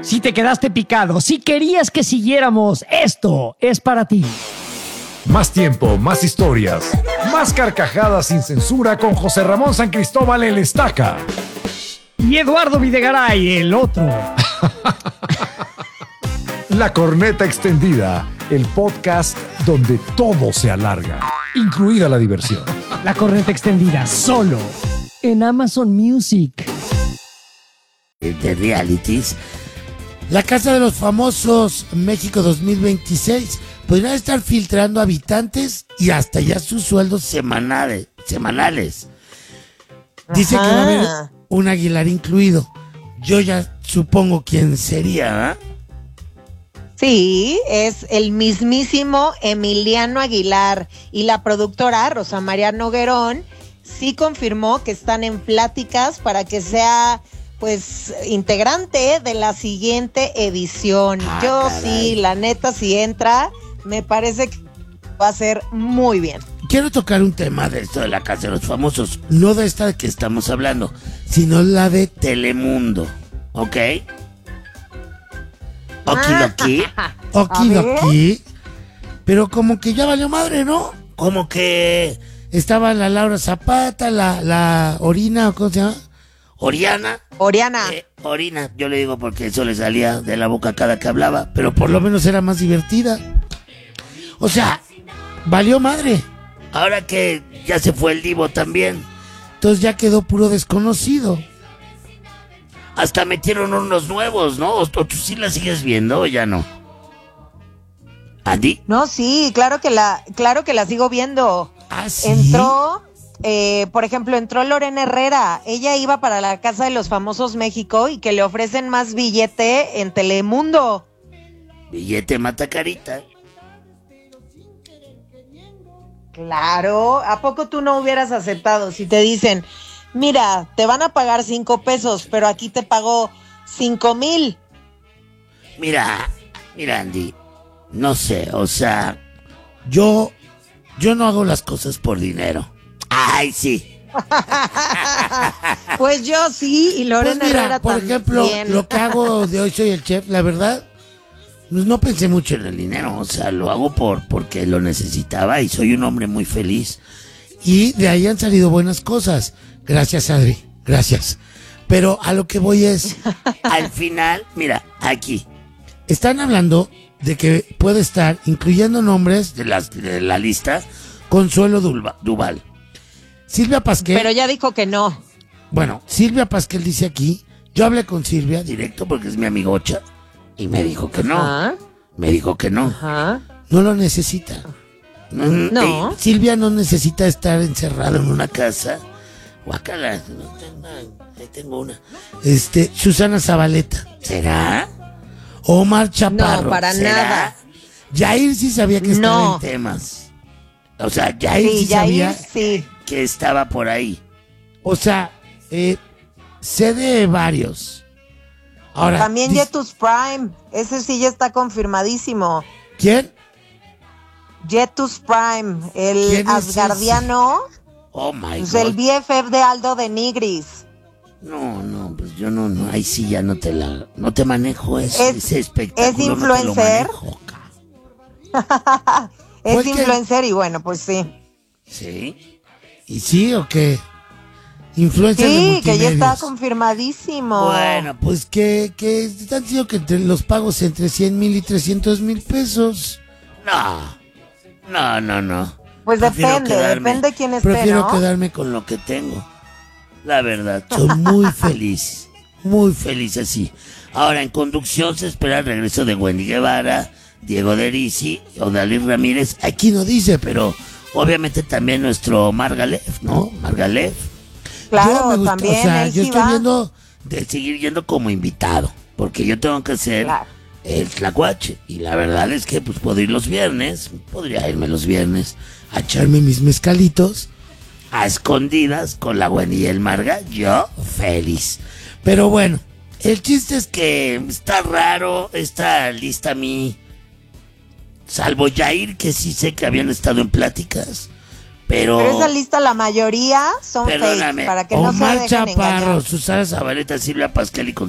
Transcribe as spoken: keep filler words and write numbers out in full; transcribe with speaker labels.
Speaker 1: Si te quedaste picado, si querías que siguiéramos, esto es para ti.
Speaker 2: Más tiempo, más historias, más carcajadas sin censura con José Ramón San Cristóbal el Estaca.
Speaker 1: Y Eduardo Videgaray, el otro.
Speaker 2: La Corneta Extendida, el podcast donde todo se alarga, incluida la diversión.
Speaker 1: La Corneta Extendida, solo en Amazon Music.
Speaker 3: De realities. La Casa de los Famosos México dos mil veintiséis podría estar filtrando habitantes y hasta ya sus sueldos semanales. semanales. Dice Ajá. que va a haber un Aguilar incluido. Yo ya supongo quién sería, ¿eh?
Speaker 4: Sí, es el mismísimo Emiliano Aguilar. Y la productora Rosa María Noguerón sí confirmó que están en pláticas para que sea, pues, integrante de la siguiente edición. Ah, Yo caray. sí, la neta, si entra, me parece que va a ser muy bien.
Speaker 3: Quiero tocar un tema de esto de la Casa de los Famosos, no de esta de que estamos hablando, sino la de Telemundo, ¿ok? Okidoki, okidoki, pero como que ya valió madre, ¿no? Como que estaba la Laura Zapata, la, la Orina, ¿cómo se llama? Oriana.
Speaker 4: Oriana.
Speaker 3: Eh, Orina, yo le digo porque eso le salía de la boca cada que hablaba, pero por lo menos era más divertida. O sea, valió madre. Ahora que ya se fue el Divo también, entonces ya quedó puro desconocido. Hasta metieron unos nuevos, ¿no? ¿O tú sí la sigues viendo o ya no? ¿Andy?
Speaker 4: No, sí, claro que la, claro que la sigo viendo.
Speaker 3: ¿Ah, sí?
Speaker 4: Entró, eh, por ejemplo, entró Lorena Herrera. Ella iba para la Casa de los Famosos México y que le ofrecen más billete en Telemundo.
Speaker 3: Billete mata carita.
Speaker 4: Claro, ¿a poco tú no hubieras aceptado si te dicen, mira, te van a pagar cinco pesos, pero aquí te pago cinco mil?
Speaker 3: Mira, mira, Andy, no sé, o sea, yo, yo no hago las cosas por dinero. Ay, sí.
Speaker 4: Pues yo sí, y Lorena
Speaker 3: pues mira,
Speaker 4: Herrera
Speaker 3: por
Speaker 4: también.
Speaker 3: ejemplo, lo que hago de Hoy Soy el Chef, la verdad, pues no pensé mucho en el dinero, o sea, lo hago por porque lo necesitaba y soy un hombre muy feliz. Y de ahí han salido buenas cosas. Gracias, Adri, gracias. Pero a lo que voy es, al final, mira, aquí, están hablando de que puede estar, incluyendo nombres de, las, de la lista, Consuelo Duval. Silvia Pasquel.
Speaker 4: Pero ya dijo que no.
Speaker 3: Bueno, Silvia Pasquel dice aquí, yo hablé con Silvia directo porque es mi amigocha, y me dijo que no. Ajá. Me dijo que no. Ajá. No lo necesita.
Speaker 4: No.
Speaker 3: Eh, Silvia no necesita estar encerrada en una casa. Guácala, no tengo, ahí tengo una. Este, Susana Zabaleta, ¿será? Omar Chaparro,
Speaker 4: no, para
Speaker 3: ¿será?
Speaker 4: nada.
Speaker 3: Jair sí sabía que estaba
Speaker 4: no.
Speaker 3: en temas. O sea, Jair sí, sí
Speaker 4: Jair,
Speaker 3: sabía
Speaker 4: sí.
Speaker 3: que estaba por ahí. O sea, eh, sé de varios. Ahora,
Speaker 4: también
Speaker 3: dis-
Speaker 4: Jetus Prime, ese sí ya está confirmadísimo.
Speaker 3: ¿Quién?
Speaker 4: Jetus Prime, el asgardiano.
Speaker 3: Oh my
Speaker 4: pues
Speaker 3: God.
Speaker 4: El B F F de Aldo de Nigris.
Speaker 3: No, no, pues yo no, no, ahí sí ya no te la, no te manejo eso,
Speaker 4: es,
Speaker 3: ese espectáculo.
Speaker 4: Es influencer.
Speaker 3: No
Speaker 4: es pues influencer que... y bueno, pues sí.
Speaker 3: ¿Sí? ¿Y sí o qué? Influencer
Speaker 4: sí,
Speaker 3: de multimedios.
Speaker 4: Que ya está confirmadísimo.
Speaker 3: Bueno, pues que, que han sido que entre los pagos entre cien mil y trescientos mil pesos. No, no, no, no.
Speaker 4: Pues prefiero depende, quedarme, depende quién esté,
Speaker 3: Prefiero
Speaker 4: ¿no?
Speaker 3: quedarme con lo que tengo. La verdad, soy muy feliz, muy feliz así. Ahora, en conducción se espera el regreso de Wendy Guevara, Diego Derisi, Odalis Ramírez. Aquí no dice, pero obviamente también nuestro Margalef, ¿no? Margalef.
Speaker 4: Claro,
Speaker 3: yo me gusta,
Speaker 4: también
Speaker 3: o sea,
Speaker 4: él
Speaker 3: yo
Speaker 4: sí
Speaker 3: estoy
Speaker 4: va.
Speaker 3: viendo de seguir yendo como invitado, porque yo tengo que ser claro. el tlacuache. Y la verdad es que pues puedo ir los viernes, podría irme los viernes a echarme mis mezcalitos a escondidas con la Wendy y el Marga, yo feliz. Pero bueno, el chiste es que está raro esta lista a mí, salvo Jair, que sí sé que habían estado en pláticas. Pero,
Speaker 4: pero esa lista la mayoría son fake, para que no se dejen
Speaker 3: Omar Chaparro,
Speaker 4: engañar.
Speaker 3: Susana Zabaleta, Silvia Pasquel y